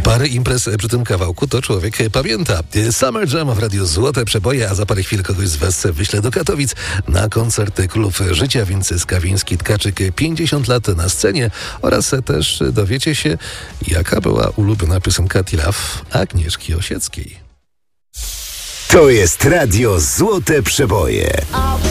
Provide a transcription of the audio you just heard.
Parę imprez przy tym kawałku to człowiek pamięta. Summer Jam w Radiu Złote Przeboje, a za parę chwil kogoś z was wyślę do Katowic na koncert Królów Życia, więc Skawiński, Tkaczyk 50 lat na scenie oraz też dowiecie się, jaka była ulubiona piosenka Tilaf Agnieszki Osieckiej. To jest Radio Złote Przeboje.